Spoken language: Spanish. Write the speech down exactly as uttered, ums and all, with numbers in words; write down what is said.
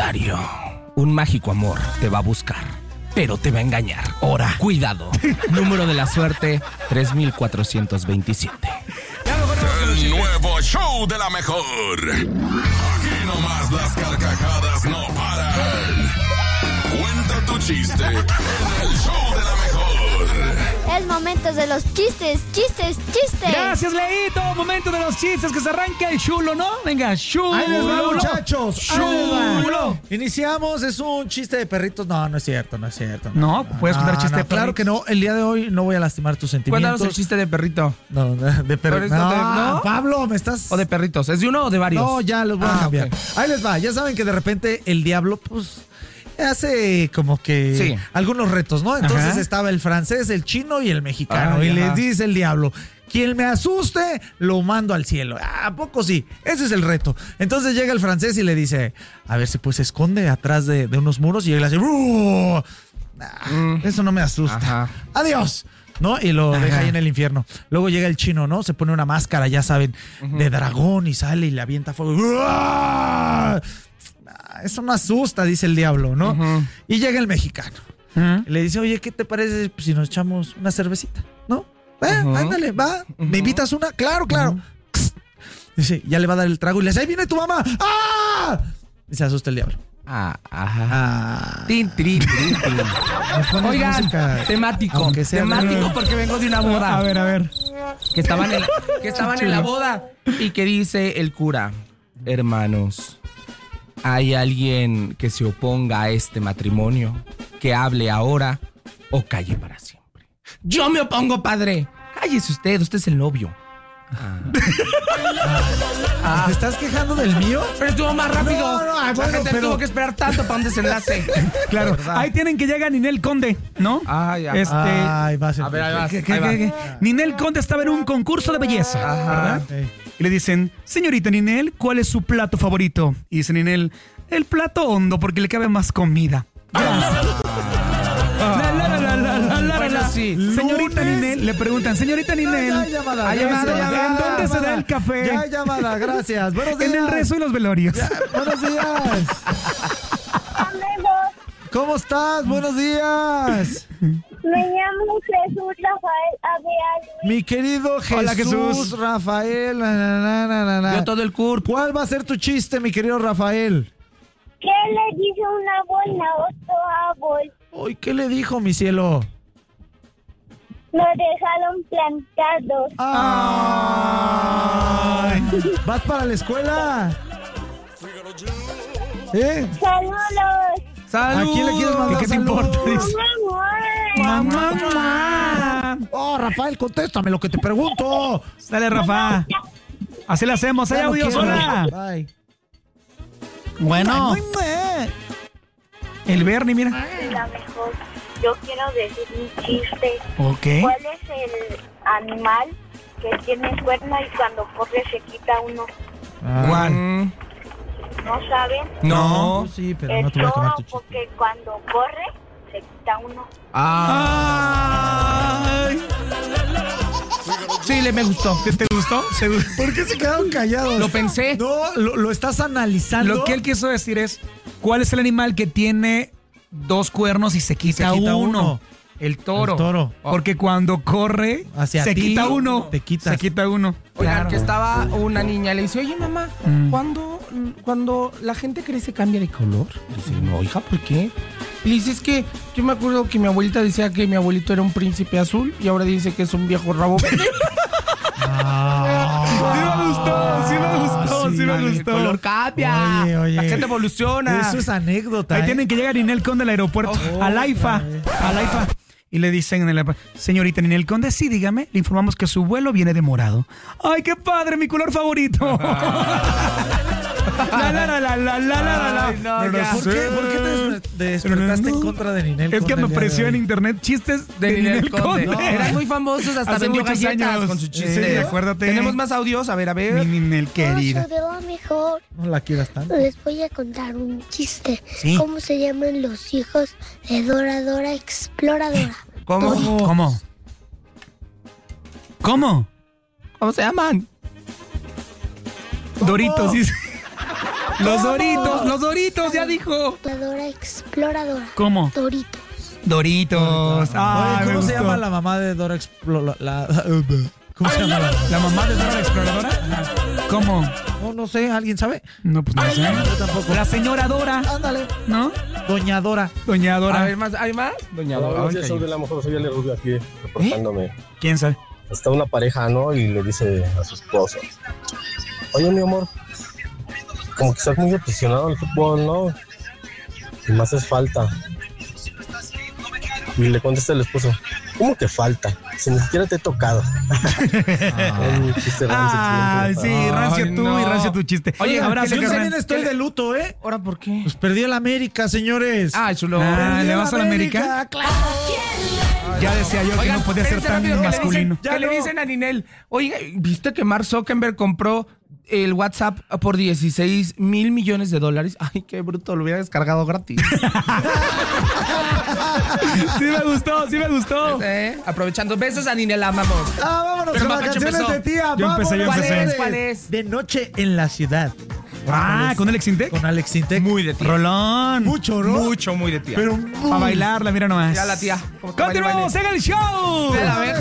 Sagitario, un mágico amor te va a buscar, pero te va a engañar. Ahora, cuidado. Número de la suerte, tres mil cuatrocientos veintisiete. El nuevo show de la mejor. Aquí nomás las carcajadas no paran. Cuenta tu chiste en el show de la mejor. Es momento de los chistes, chistes, chistes. Gracias, Leito. Momento de los chistes, que se arranca el chulo, ¿no? Venga, chulo. Ahí les va, muchachos. Chulo. Iniciamos, es un chiste de perritos. No, no es cierto, no es cierto. No, puedes contar chiste de Claro perritos. que no, el día de hoy no voy a lastimar tus sentimientos. Cuéntanos el chiste de perrito. No, de perritos. No, ¿no? no, Pablo, me estás... ¿O de perritos? ¿Es de uno o de varios? No, ya los voy Ah, a cambiar. ok. Ahí les va. Ya saben que de repente el diablo, pues, hace como que Sí. algunos retos, ¿no? Entonces Ajá. estaba el francés, el chino y el mexicano. Ay, y ajá. les dice el diablo: quien me asuste, lo mando al cielo. ¿A poco sí? Ese es el reto. Entonces llega el francés y le dice: a ver si pues se esconde atrás de, de unos muros, y él hace: "Uh, ah, Mm. eso no me asusta. Ajá. Adiós". ¿No? Y lo Ajá. deja ahí en el infierno. Luego llega el chino, ¿no? Se pone una máscara, ya saben, de dragón, y sale y le avienta fuego. ¡Uah! Eso no asusta, dice el diablo, ¿no? Ujú. Y llega el mexicano. ¿Mm? Y le dice: oye, ¿qué te parece si nos echamos una cervecita? ¿No? Eh, Ujú. ándale, va. ¿Me Ujú. invitas una? Claro, claro. Dice, ya le va a dar el trago y le dice: ¡ahí viene tu mamá! ¡Ah! Y se asusta el diablo. Ah, ajá. Ah. Tin, tin, tin, tin. Me pones Oigan, música, temático. aunque sea Temático de- porque vengo de una boda. A ver, a ver. Que estaban en la, que estaban en la boda. Y que dice el cura: hermanos, ¿hay alguien que se oponga a este matrimonio? Que hable ahora o calle para siempre. Yo me opongo, padre. Cállese usted, usted es el novio. Ah. ¿Te estás quejando del mío? Pero estuvo más rápido. No, no, ay, bueno, la gente pero- tuvo que esperar tanto para un desenlace. Claro. ¿Verdad? Ahí tienen que llegar Ninel Conde, ¿no? Ah, ya. Este. Ay, va a ser. A ver, ahí vas, ¿Qué- qué- ahí va. qué- qué? Ninel Conde estaba en un concurso de belleza, Ajá. ¿verdad? Y le dicen: señorita Ninel, ¿cuál es su plato favorito? Y dice Ninel: el plato hondo, porque le cabe más comida. La, la, la, la, la, la, la, Bueno, la. sí. Señorita Lunes. Ninel, le preguntan: señorita Ninel, Ya hay llamada, Hay llamada, gracias. llamada. ¿en dónde se da llamada. el café? Ya hay llamada, gracias. Buenos días. En el rezo y los velorios. Ya, buenos días. ¿Cómo estás? Buenos días. Me llamo Jesús Rafael Aveal. Mi querido Jesús, Hola, Jesús. Rafael. Na, na, na, na, na, na. Yo todo el cur. ¿Cuál va a ser tu chiste, mi querido Rafael? ¿Qué le dice un árbol a otro árbol? Uy, ¿qué le dijo, mi cielo? Lo dejaron plantados. Ay. ¿Vas para la escuela? ¿Eh? Saludos. ¡Salud! ¿A quién le quieres mandar ¿Qué te saludos? importa? Dice. Mamá. Mamá, mamá. Oh, Rafael, contéstame lo que te pregunto. Dale, Rafa. Así le hacemos. Hay Ya no audios, quiero. hola. Bye. Bueno, Ay, me- el Bernie, mira. La mejor. Yo quiero decir un chiste. Ok. ¿Cuál es el animal que tiene cuerno y cuando corre se quita uno? ¿Cuál? Mm, ¿No saben? No. Sí, pero El no te voy a tomar toro, tu chiste. porque cuando corre se quita uno. Ah. Ay. Sí, le me gustó. ¿Qué te gustó? ¿Se gustó? ¿Por qué se quedaron callados? Lo pensé. No, lo, lo estás analizando. Lo que él quiso decir es: ¿cuál es el animal que tiene dos cuernos y se quita, se quita uno? uno. El toro. El toro. Porque cuando corre, Hacia se ti, quita uno. te quitas. Se quita uno. Oigan, Claro. que estaba una niña, le dice: oye, mamá, Mm. ¿cuándo, cuando la gente crece cambia de color? Le dice: no, hija, ¿por qué? Y le dice: es que yo me acuerdo que mi abuelita decía que mi abuelito era un príncipe azul y ahora dice que es un viejo rabo verde. Ah, Sí me gustó, sí me gustó, sí me El gustó. color cambia. Oye, oye. La gente evoluciona. Eso es anécdota. Ahí ¿eh? tienen que llegar Ninel Conde al aeropuerto, Oh, al AIFA, otra vez. al AIFA. Y le dicen en el aeropuerto: señorita Ninel Conde, sí, dígame, le informamos que su vuelo viene de morado. ¡Ay, qué padre, mi color favorito! La, la, la, la, la, la, la, la. Ay, no, Pero ya. ¿por qué, por qué te des- te despertaste en contra de Ninel? Es que Conde me el día de apareció en hoy? internet chistes de, De Ninel, Ninel Conde. Conde. Eran muy famosos, hasta Hace vendió muchos galletas años. con su chiste. Sí, acuérdate. Tenemos más audios, a ver, a ver. Mi Ninel querida. de lo mejor. No la quieras tanto. Les voy a contar un chiste. Sí. ¿Cómo se llaman los hijos de Dora Dora Exploradora? ¿Cómo? ¿Cómo? ¿Cómo? ¿Cómo se llaman? Doritos, dice. Los Doritos, los Doritos, ya dijo. La Dora Exploradora. ¿Cómo? Doritos. Doritos. Ah, Oye, me ¿cómo se gustó. llama la mamá de Dora Exploradora? La, ¿Cómo se llama la ¿La mamá de Dora la Exploradora? ¿Cómo? No, no sé, ¿alguien sabe? No, pues no sé. Yo tampoco. La señora Dora, Ándale. ¿no? Doña Dora. Doña A Dora. ver, ¿más? ¿Hay más? Doña Hola, Dora. buenos Ay, días, cayó. soy de la mejor, soy Ale Rubio aquí reportándome. ¿Quién sabe? Está una pareja, ¿no? Y le dice a su esposo, oye, mi amor, como que estás muy aficionado al fútbol, ¿no? Y me haces falta. Y le contesta el esposo, ¿cómo que falta? Si ni siquiera te he tocado. Ay, chiste rancio, Ay, chiste. sí, rancio Ay, tú no. y rancio tu chiste. Oye, abrazo, Yo carnal. también estoy de luto, ¿eh? ¿Ahora por qué? Pues perdió el América, señores. Ah, chulo. Ah, Perdió ¿le vas a la América? Claro. Ya decía yo que Oigan, no podía ser espérense tan rápido, ¿qué le masculino. dicen? ¿Qué le dicen a Ninel? Oiga, ¿viste que Mark Zuckerberg compró el WhatsApp por dieciséis mil millones de dólares? Ay, qué bruto, lo hubiera descargado gratis. Sí me gustó, sí me gustó. ¿Eh? Aprovechando. Besos a Ninel, la amamos. Ah, vámonos Pero con las Mapache canciones empezó. de tía. Yo empecé, yo Vámonos. ¿Cuál empecé. es? ¿Cuál es? De noche en la ciudad. Ah, ¿con Alex Intec? Con Alex Intec. Muy de tía. Rolón. Mucho, ¿no? Mucho, muy de tía. Pero Para bailarla, mira nomás. Ya la tía. ¿Cómo te baile, Continuamos baile? en el show. De la verga.